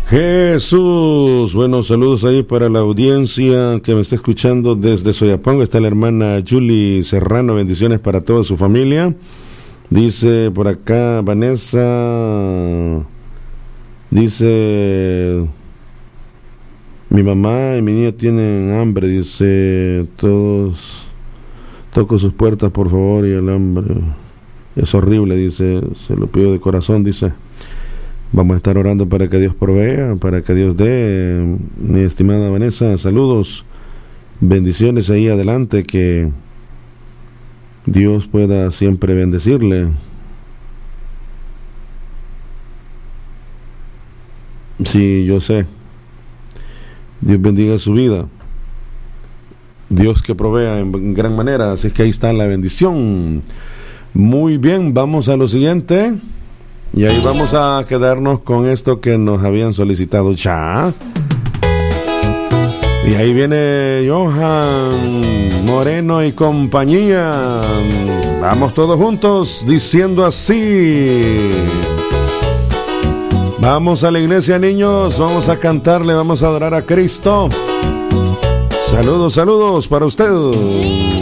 Jesús. Bueno, saludos ahí para la audiencia que me está escuchando desde Soyapango. Está la hermana Julie Serrano. Bendiciones para toda su familia. Dice por acá Vanessa. Dice: mi mamá y mi niña tienen hambre. Dice: todos toco sus puertas por favor, y el hambre es horrible. Dice: se lo pido de corazón. Dice: vamos a estar orando para que Dios provea, para que Dios dé. Mi estimada Vanessa, saludos, bendiciones ahí adelante, que Dios pueda siempre bendecirle. Sí, yo sé. Dios bendiga su vida. Dios que provea en gran manera. Así que ahí está la bendición. Muy bien, vamos a lo siguiente. Y ahí vamos a quedarnos con esto que nos habían solicitado ya. Y ahí viene Johan Moreno y compañía. Vamos todos juntos diciendo así: vamos a la iglesia, niños, vamos a cantarle, vamos a adorar a Cristo. Saludos, saludos para usted.